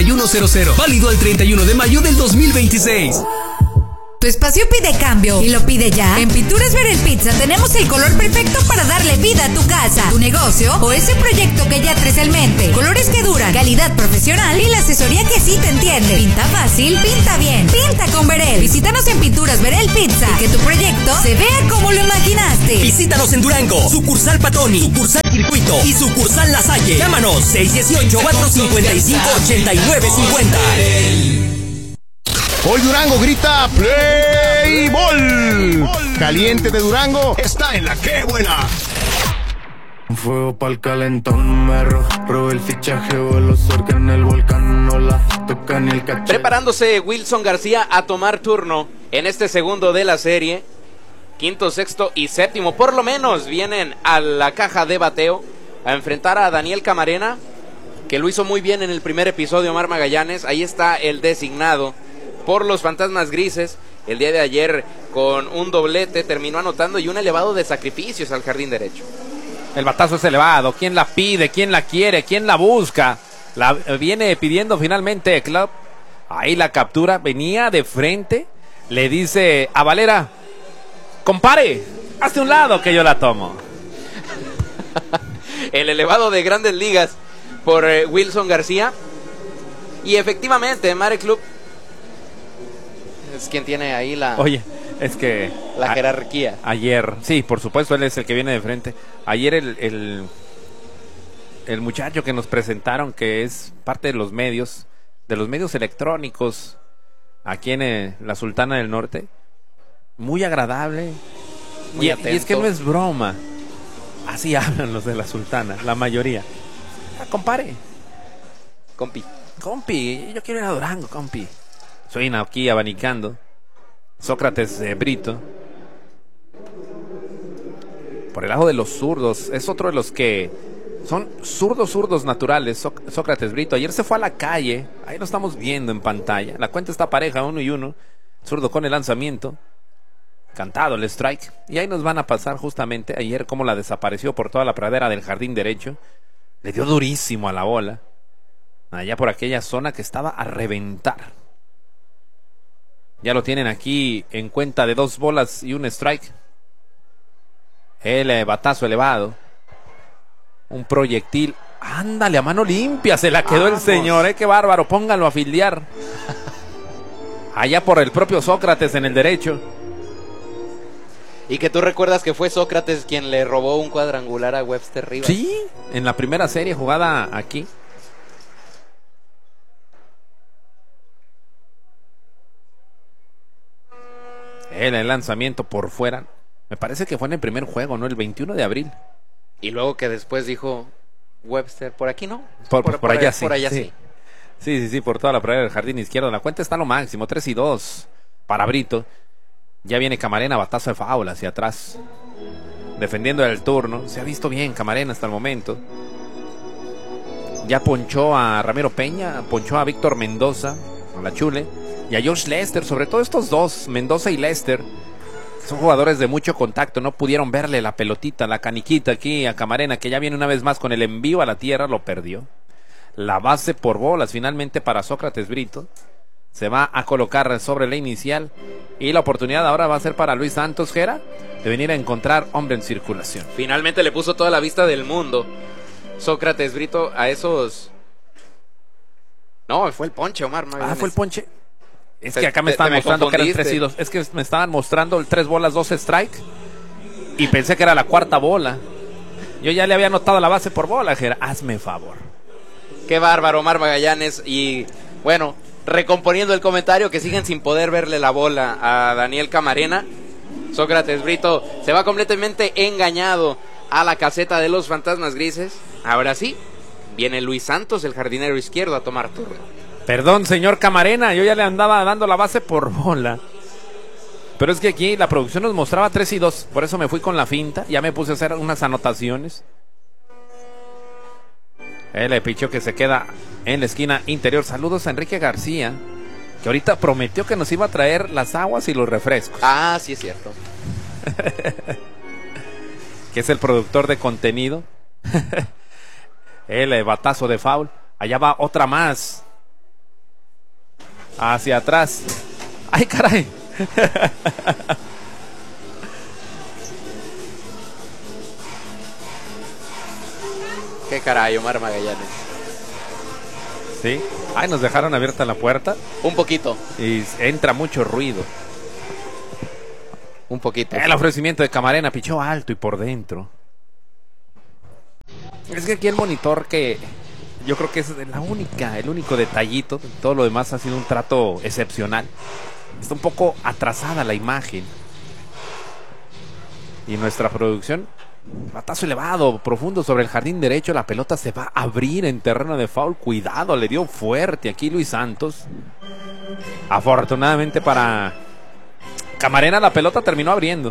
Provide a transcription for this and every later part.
6100. Válido al 31 de mayo del 2026. Tu espacio pide cambio y lo pide ya. En Pinturas Verel Pizza tenemos el color perfecto para darle vida a tu casa, tu negocio o ese proyecto que ya traes en mente. Colores que duran, calidad profesional y la asesoría que sí te entiende. Pinta fácil, pinta bien, pinta con Verel. Visítanos en Pinturas Verel Pizza y que tu proyecto se vea como lo imaginaste. Visítanos en Durango, sucursal Patoni, sucursal Circuito y sucursal La Salle. Llámanos 618-455-8950. Hoy Durango grita Play Ball. Caliente de Durango está en la que buena. Un fuego pa'l calentón, me robé el fichaje, vuelo cerca en el volcán, no la toca ni el cachete. Preparándose Wilson García a tomar turno en este segundo de la serie. Quinto, sexto y séptimo, por lo menos, vienen a la caja de bateo a enfrentar a Daniel Camarena, que lo hizo muy bien en el primer episodio. Omar Magallanes, ahí está el designado por los Fantasmas Grises. El día de ayer con un doblete terminó anotando y un elevado de sacrificios al jardín derecho. El batazo es elevado. ¿Quién la pide? ¿Quién la quiere? ¿Quién la busca? La viene pidiendo finalmente Club. Ahí la captura. Venía de frente. Le dice a Valera: compare, hazte un lado que yo la tomo. El elevado de Grandes Ligas por Wilson García. Y efectivamente, Mare Club es quien tiene ahí la... Oye, es que... la jerarquía. Ayer, sí, por supuesto, él es el que viene de frente. Ayer el muchacho que nos presentaron, que es parte de los medios electrónicos, aquí en la Sultana del Norte, muy agradable. Muy y atento. es que no es broma. Así hablan los de la Sultana, la mayoría. Compare. Compi, yo quiero ir a Durango, compi. Soy aquí abanicando. Sócrates Brito. Por el lado de los zurdos. Es otro de los que son zurdos naturales. Sócrates Brito. Ayer se fue a la calle. Ahí lo estamos viendo en pantalla. La cuenta está pareja, 1-1. Zurdo con el lanzamiento. Cantado el strike. Y ahí nos van a pasar justamente ayer cómo la desapareció por toda la pradera del jardín derecho. Le dio durísimo a la bola. Allá por aquella zona que estaba a reventar. Ya lo tienen aquí en cuenta de 2 bolas y un strike. El batazo elevado. Un proyectil. Ándale, a mano limpia se la quedó. Vamos. El señor, qué bárbaro. Póngalo a fildear. Allá por el propio Sócrates en el derecho. Y que tú recuerdas que fue Sócrates quien le robó un cuadrangular a Webster Rivas. Sí, en la primera serie jugada aquí. El lanzamiento por fuera. Me parece que fue en el primer juego, ¿no? El 21 de abril. Y luego que después dijo Webster, por aquí no. Por allá sí. Por allá sí. Sí, por toda la pradera del jardín izquierdo. La cuenta está a lo máximo, 3-2 para Brito. Ya viene Camarena, batazo de foul hacia atrás. Defendiendo el turno. Se ha visto bien Camarena hasta el momento. Ya ponchó a Ramiro Peña, ponchó a Víctor Mendoza, a la Chule. Y a Josh Lester, sobre todo estos dos, Mendoza y Lester, son jugadores de mucho contacto. No pudieron verle la pelotita, la caniquita aquí a Camarena, que ya viene una vez más con el envío a la tierra, lo perdió. La base por bolas finalmente para Sócrates Brito. Se va a colocar sobre la inicial. Y la oportunidad ahora va a ser para Luis Santos Gera de venir a encontrar hombre en circulación. Finalmente le puso toda la vista del mundo Sócrates Brito a esos... No, fue el ponche, Omar Magallanes. Fue el ponche. Es que acá me estaban mostrando que eran 3-2. Es que me estaban mostrando el 3 bolas, 2 strike. Y pensé que era la cuarta bola. Yo ya le había anotado la base por bola, Gera. Hazme favor. Qué bárbaro, Omar Magallanes. Y bueno, recomponiendo el comentario, que siguen sin poder verle la bola a Daniel Camarena. Sócrates Brito se va completamente engañado a la caseta de los Fantasmas Grises. Ahora sí, viene Luis Santos, el jardinero izquierdo, a tomar turno. Perdón, señor Camarena, yo ya le andaba dando la base por bola. Pero es que aquí la producción nos mostraba 3-2. Por eso me fui con la finta. Ya me puse a hacer unas anotaciones. El pichó que se queda en la esquina interior. Saludos a Enrique García, que ahorita prometió que nos iba a traer las aguas y los refrescos. Ah, sí es cierto. Que es el productor de contenido. El batazo de foul. Allá va otra más. hacia atrás. ¡Ay, caray! Qué caray, Omar Magallanes. Sí. Ay, nos dejaron abierta la puerta. Un poquito. Y entra mucho ruido. Un poquito. El ofrecimiento de Camarena, pichó alto y por dentro. Es que aquí el monitor que yo creo que es el único detallito. Todo lo demás ha sido un trato excepcional. Está un poco atrasada la imagen. Y nuestra producción, batazo elevado, profundo sobre el jardín derecho. La pelota se va a abrir en terreno de foul. Cuidado, le dio fuerte aquí Luis Santos. Afortunadamente para Camarena, la pelota terminó abriendo.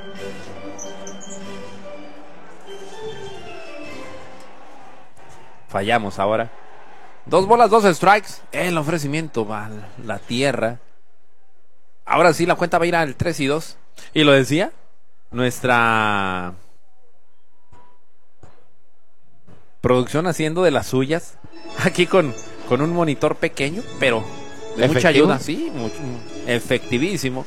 Fallamos ahora. 2 bolas, 2 strikes. El ofrecimiento va a la tierra. Ahora sí la cuenta va a ir al 3-2. Y lo decía nuestra producción haciendo de las suyas. Aquí con un monitor pequeño, pero de mucha ayuda. Sí, efectivísimo.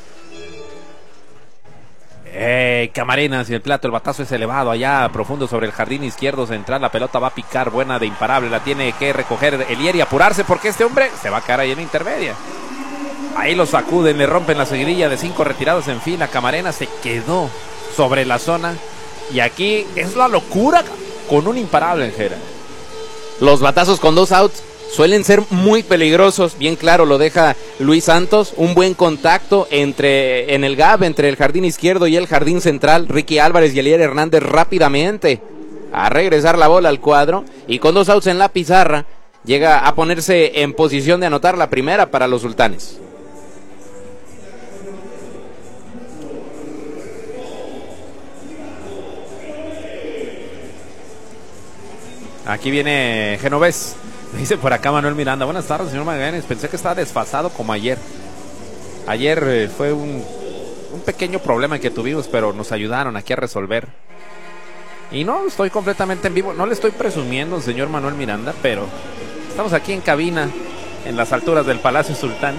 Camarena hacia el plato, el batazo es elevado allá profundo sobre el jardín izquierdo central. La pelota va a picar, buena de imparable. La tiene que recoger Elier y apurarse porque este hombre se va a caer ahí en la intermedia. Ahí lo sacuden, le rompen la seguidilla de 5 retirados en fila. Camarena se quedó sobre la zona. Y aquí es la locura con un imparable en Jera. Los batazos con 2 outs suelen ser muy peligrosos. Bien claro lo deja Luis Santos. Un buen contacto en el gap entre el jardín izquierdo y el jardín central. Ricky Álvarez y Elier Hernández rápidamente a regresar la bola al cuadro. Y con 2 outs en la pizarra llega a ponerse en posición de anotar la primera para los Sultanes. Aquí viene Genovés. Dice por acá Manuel Miranda: buenas tardes, señor Magallanes. Pensé que estaba desfasado como ayer. Ayer fue un pequeño problema que tuvimos, pero nos ayudaron aquí a resolver. Y no, estoy completamente en vivo. No le estoy presumiendo, señor Manuel Miranda, pero estamos aquí en cabina, en las alturas del Palacio Sultán.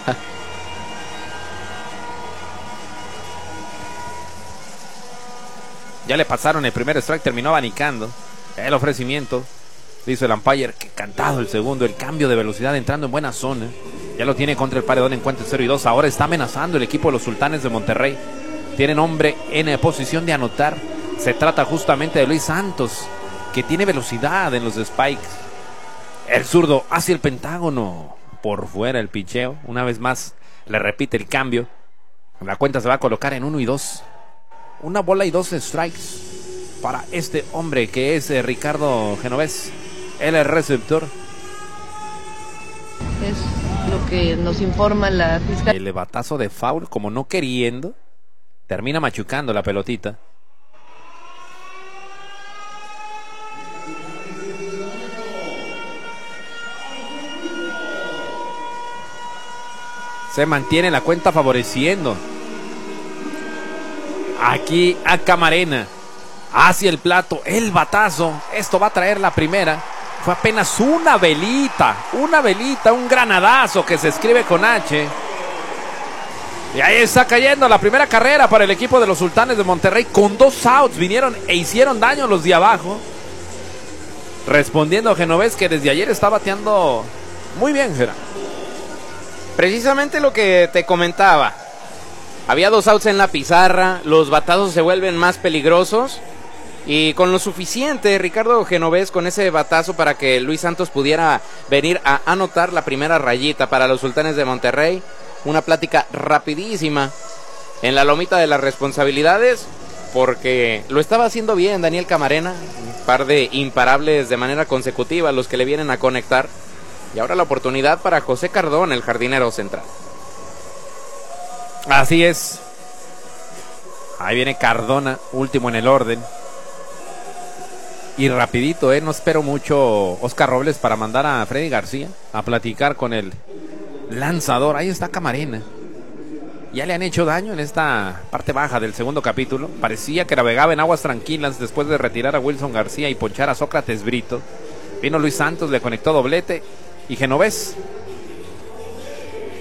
Ya le pasaron el primer strike, terminó abanicando. El ofrecimiento, dice el umpire, que cantado el segundo. El cambio de velocidad entrando en buena zona. Ya lo tiene contra el paredón en cuenta 0-2. Ahora está amenazando el equipo de los Sultanes de Monterrey. Tienen hombre en posición de anotar. Se trata justamente de Luis Santos, que tiene velocidad en los spikes. El zurdo hacia el pentágono. Por fuera el picheo. Una vez más le repite el cambio. La cuenta se va a colocar en 1-2. 1 bola y 2 strikes para este hombre que es Ricardo Genovés, el receptor. Es lo que nos informa la fiscalía. El batazo de foul, como no queriendo, termina machucando la pelotita. Se mantiene la cuenta favoreciendo aquí a Camarena. Hacia el plato, el batazo. Esto va a traer la primera. Fue apenas una velita, un granadazo que se escribe con H. Y ahí está cayendo la primera carrera para el equipo de los Sultanes de Monterrey. Con 2 outs vinieron e hicieron daño los de abajo. Respondiendo a Genovés, que desde ayer está bateando muy bien, Gerard. Precisamente lo que te comentaba. Había 2 outs en la pizarra. Los batazos se vuelven más peligrosos. Y con lo suficiente, Ricardo Genovés, con ese batazo para que Luis Santos pudiera venir a anotar la primera rayita para los Sultanes de Monterrey. Una plática rapidísima en la lomita de las responsabilidades, porque lo estaba haciendo bien Daniel Camarena. Un par de imparables de manera consecutiva los que le vienen a conectar. Y ahora la oportunidad para José Cardón, el jardinero central. Así es. Ahí viene Cardona, último en el orden. Y rapidito, no espero mucho Oscar Robles para mandar a Freddy García a platicar con el lanzador. Ahí está Camarena. Ya le han hecho daño en esta parte baja del segundo capítulo. Parecía que navegaba en aguas tranquilas después de retirar a Wilson García y ponchar a Sócrates Brito. Vino Luis Santos, le conectó doblete. Y Genovés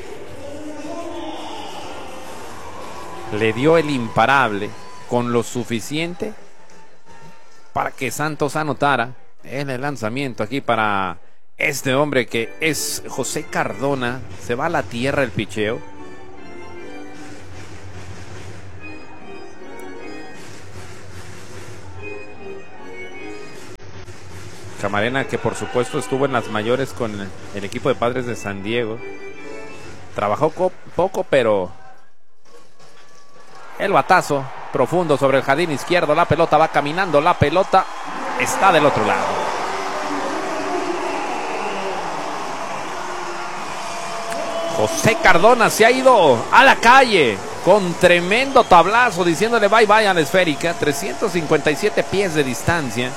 le dio el imparable con lo suficiente para que Santos anotara en el lanzamiento aquí para este hombre que es José Cardona. Se va a la tierra el picheo. Camarena, que por supuesto estuvo en las mayores con el equipo de Padres de San Diego. Trabajó poco, pero el batazo profundo sobre el jardín izquierdo. La pelota va caminando, la pelota está del otro lado. José Cardona se ha ido a la calle con tremendo tablazo, diciéndole bye bye a la esférica. 357 pies de distancia.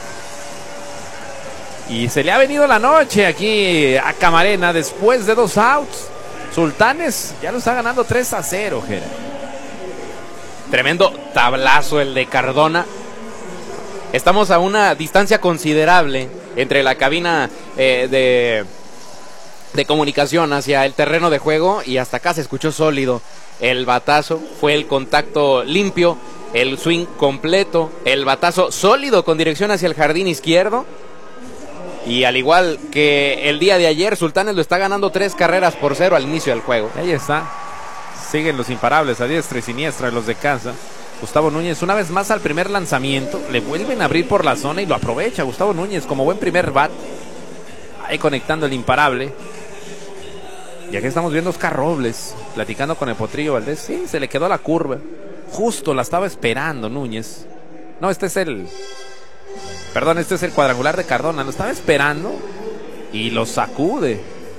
Y se le ha venido la noche aquí a Camarena después de 2 outs. Sultanes ya lo está ganando 3-0, Jera. Tremendo tablazo el de Cardona. Estamos a una distancia considerable entre la cabina de comunicación hacia el terreno de juego, y hasta acá se escuchó sólido el batazo. Fue el contacto limpio, el swing completo, el batazo sólido con dirección hacia el jardín izquierdo. Y al igual que el día de ayer, Sultanes lo está ganando 3-0 al inicio del juego. Ahí está. Siguen los imparables a diestra y siniestra los de casa. Gustavo Núñez una vez más al primer lanzamiento. Le vuelven a abrir por la zona y lo aprovecha Gustavo Núñez como buen primer bat. Ahí conectando el imparable. Y aquí estamos viendo a Oscar Robles platicando con el Potrillo Valdés. Sí, se le quedó la curva. Justo la estaba esperando Núñez. No, este es el cuadrangular de Cardona. Lo estaba esperando y lo sacude.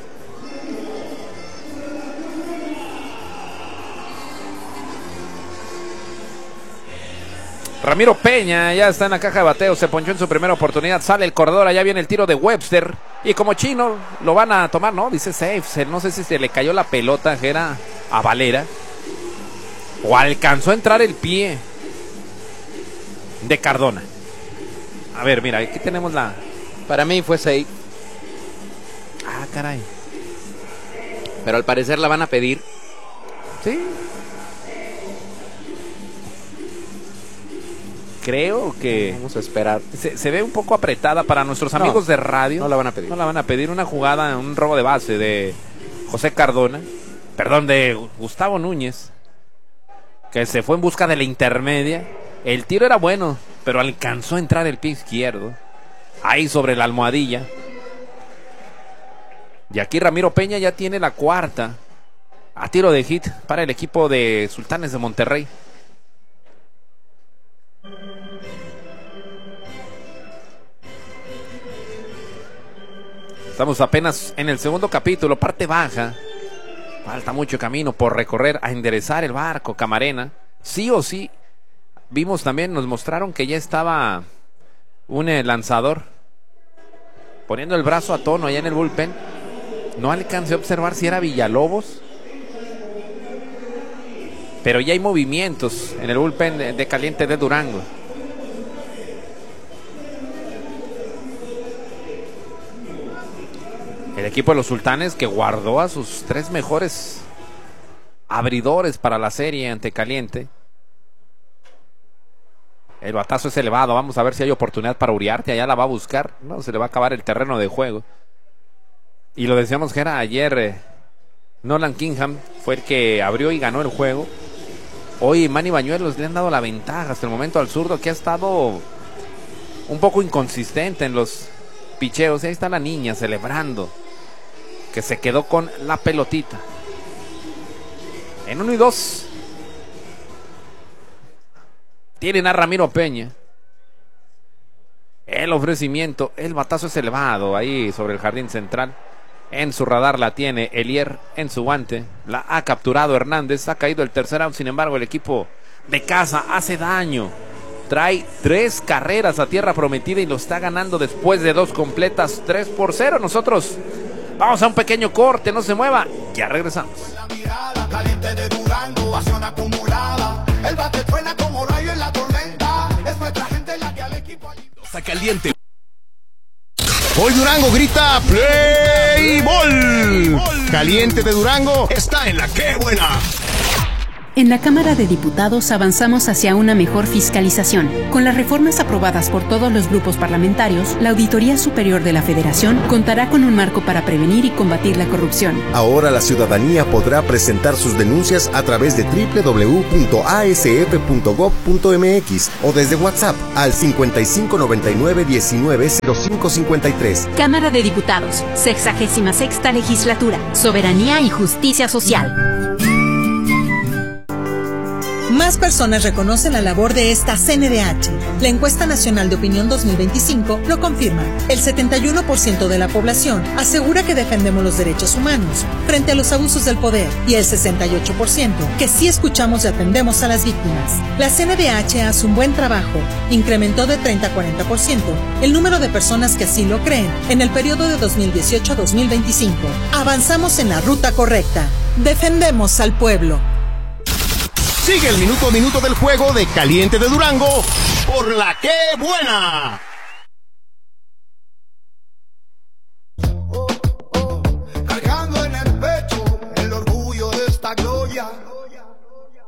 Ramiro Peña ya está en la caja de bateo. Se ponchó en su primera oportunidad. Sale el corredor. Allá viene el tiro de Webster. Y como chino lo van a tomar, ¿no? Dice safe. No sé si se le cayó la pelota, Jera, a Valera. O alcanzó a entrar el pie de Cardona. A ver, mira, aquí tenemos la... Para mí fue safe. Ah, caray. Pero al parecer la van a pedir. Sí. Creo que... Vamos a esperar. Se ve un poco apretada para nuestros amigos de radio. No la van a pedir. No la van a pedir. Una jugada, un robo de base de José Cardona. Perdón, de Gustavo Núñez. Que se fue en busca de la intermedia. El tiro era bueno, pero alcanzó a entrar el pie izquierdo. Ahí sobre la almohadilla. Y aquí Ramiro Peña ya tiene la cuarta a tiro de hit para el equipo de Sultanes de Monterrey. Estamos apenas en el segundo capítulo, parte baja. Falta mucho camino por recorrer a enderezar el barco, Camarena. Sí o sí. Vimos también, nos mostraron que ya estaba un lanzador poniendo el brazo a tono allá en el bullpen. No alcancé a observar si era Villalobos, pero ya hay movimientos en el bullpen de Caliente de Durango. El equipo de los Sultanes, que guardó a sus 3 mejores abridores para la serie ante Caliente. El batazo es elevado. Vamos a ver si hay oportunidad para Uriarte. Allá la va a buscar. No, se le va a acabar el terreno de juego. Y lo decíamos que era ayer. Nolan Kingham fue el que abrió y ganó el juego. Hoy Manny Bañuelos le han dado la ventaja hasta el momento al zurdo, que ha estado un poco inconsistente en los picheos. Y ahí está la niña celebrando que se quedó con la pelotita. En 1 y 2 tienen a Ramiro Peña. El ofrecimiento, el batazo es elevado ahí sobre el jardín central. En su radar la tiene Elier, en su guante la ha capturado Hernández. Ha caído el tercer out. Sin embargo, el equipo de casa hace daño. Trae 3 carreras a tierra prometida y lo está ganando después de 2 completas, 3-0. Nosotros vamos a un pequeño corte, no se mueva, ya regresamos. La mirada caliente de Durango, pasión acumulada. El bate suena como rayo en la tormenta. Es nuestra gente la que al equipo Está caliente. Hoy Durango grita Play Ball. Caliente de Durango está en la que buena. En la Cámara de Diputados avanzamos hacia una mejor fiscalización. Con las reformas aprobadas por todos los grupos parlamentarios, la Auditoría Superior de la Federación contará con un marco para prevenir y combatir la corrupción. Ahora la ciudadanía podrá presentar sus denuncias a través de www.asf.gov.mx o desde WhatsApp al 5599-190553. Cámara de Diputados, 66ª Legislatura, Soberanía y Justicia Social. Más personas reconocen la labor de esta CNDH. La encuesta nacional de opinión 2025 lo confirma. El 71% de la población asegura que defendemos los derechos humanos frente a los abusos del poder y el 68% que sí escuchamos y atendemos a las víctimas. La CNDH hace un buen trabajo. Incrementó de 30 a 40% el número de personas que así lo creen en el periodo de 2018 a 2025. Avanzamos en la ruta correcta. Defendemos al pueblo. Sigue el minuto a minuto del juego de Caliente de Durango por La Que Buena.